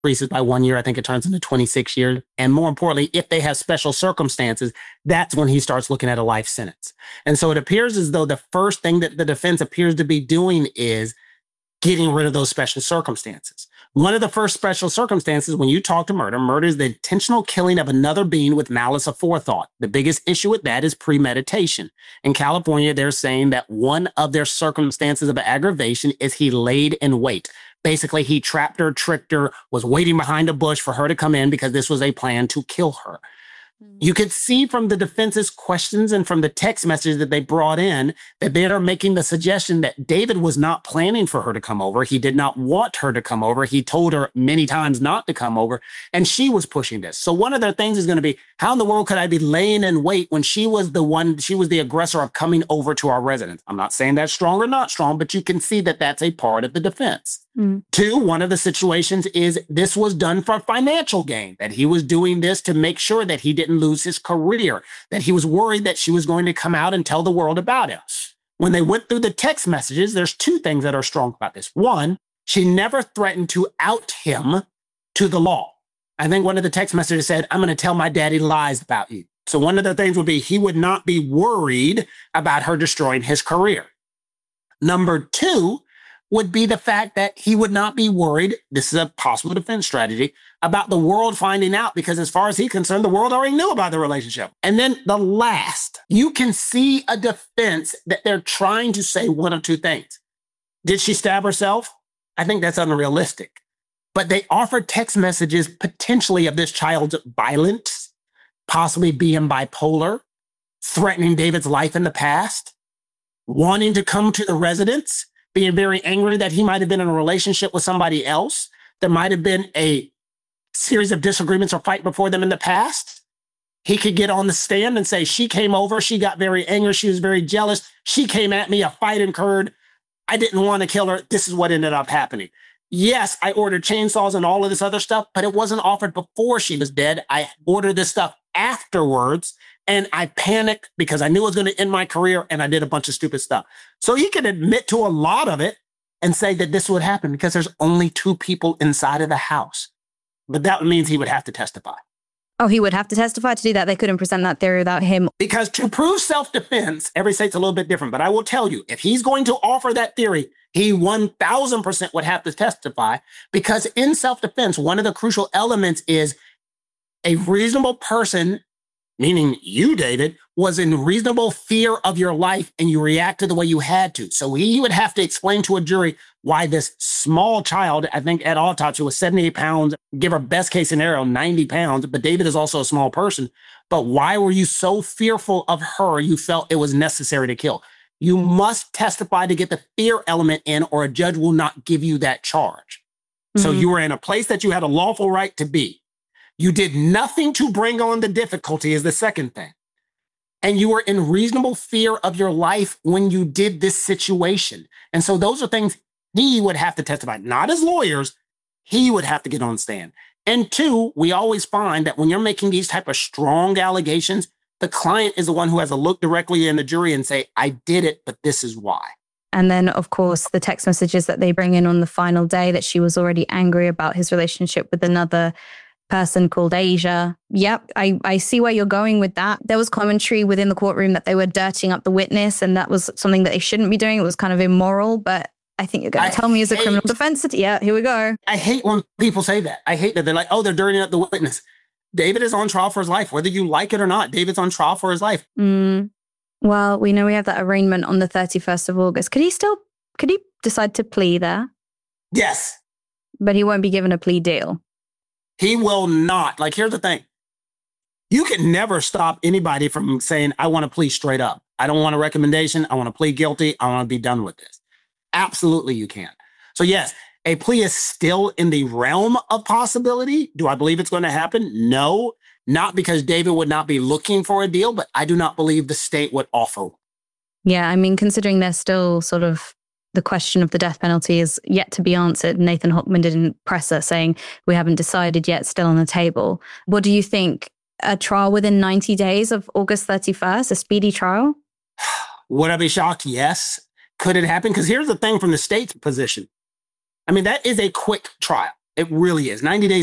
increases by 1 year. I think it turns into 26 years. And more importantly, if they have special circumstances, that's when he starts looking at a life sentence. And so it appears as though the first thing that the defense appears to be doing is getting rid of those special circumstances. One of the first special circumstances when you talk to murder is the intentional killing of another being with malice aforethought. The biggest issue with that is premeditation. In California, they're saying that one of their circumstances of aggravation is he laid in wait. Basically, he trapped her, tricked her, was waiting behind a bush for her to come in because this was a plan to kill her. You could see from the defense's questions and from the text message that they brought in that they are making the suggestion that David was not planning for her to come over. He did not want her to come over. He told her many times not to come over, and she was pushing this. So one of their things is going to be, how in the world could I be laying in wait when she was the aggressor of coming over to our residence? I'm not saying that's strong or not strong, but you can see that that's a part of the defense. Two, one of the situations is this was done for financial gain, that he was doing this to make sure that he didn't lose his career, that he was worried that she was going to come out and tell the world about it. When they went through the text messages, there's two things that are strong about this. One, she never threatened to out him to the law. I think one of the text messages said, I'm going to tell my daddy lies about you. So one of the things would be he would not be worried about her destroying his career. Number two would be the fact that he would not be worried, this is a possible defense strategy, about the world finding out, because as far as he's concerned, the world already knew about the relationship. And then the last, you can see a defense that they're trying to say one of two things. Did she stab herself? I think that's unrealistic. But they offered text messages potentially of this child's violence, possibly being bipolar, threatening David's life in the past, wanting to come to the residence, being very angry that he might have been in a relationship with somebody else. There might have been a series of disagreements or fight before them in the past. He could get on the stand and say, she came over, she got very angry, she was very jealous, she came at me, a fight occurred, I didn't want to kill her, this is what ended up happening. Yes, I ordered chainsaws and all of this other stuff, but it wasn't offered before she was dead. I ordered this stuff afterwards, and I panicked because I knew it was going to end my career, and I did a bunch of stupid stuff. So he could admit to a lot of it and say that this would happen because there's only two people inside of the house. But that means he would have to testify. Oh, he would have to testify to do that? They couldn't present that theory without him? Because to prove self-defense, every state's a little bit different. But I will tell you, if he's going to offer that theory, he 1,000% would have to testify, because in self-defense, one of the crucial elements is a reasonable person, meaning you, David, was in reasonable fear of your life and you reacted the way you had to. So he would have to explain to a jury why this small child, I think at autopsy was 78 pounds, give her best case scenario, 90 pounds, but David is also a small person. But why were you so fearful of her you felt it was necessary to kill? You must testify to get the fear element in, or a judge will not give you that charge. So you were in a place that you had a lawful right to be. You did nothing to bring on the difficulty is the second thing. And you were in reasonable fear of your life when you did this situation. And so those are things he would have to testify, not as lawyers, he would have to get on stand. And two, we always find that when you're making these type of strong allegations, the client is the one who has to look directly in the jury and say, I did it, but this is why. And then, of course, the text messages that they bring in on the final day that she was already angry about his relationship with another person called Asia. Yep, I see where you're going with that. There was commentary within the courtroom that they were dirtying up the witness, and that was something that they shouldn't be doing. It was kind of immoral, but I think you're going to tell me as a criminal defense. Yeah, here we go. I hate when people say that. I hate that. They're like, oh, they're dirtying up the witness. David is on trial for his life, whether you like it or not. David's on trial for his life. Well, we know we have that arraignment on the 31st of August. Could he decide to plea there? Yes. But he won't be given a plea deal. He will not. Like, here's the thing. You can never stop anybody from saying, I want to plead straight up. I don't want a recommendation. I want to plead guilty. I want to be done with this. Absolutely, you can. So yes, a plea is still in the realm of possibility. Do I believe it's going to happen? No, not because David would not be looking for a deal, but I do not believe the state would offer. Yeah, I mean, considering there's still sort of the question of the death penalty is yet to be answered. Nathan Hochman didn't press her saying, we haven't decided yet, still on the table. What do you think? A trial within 90 days of August 31st, a speedy trial? Would I be shocked? Yes. Could it happen? Because here's the thing from the state's position. I mean, that is a quick trial. It really is. 90 days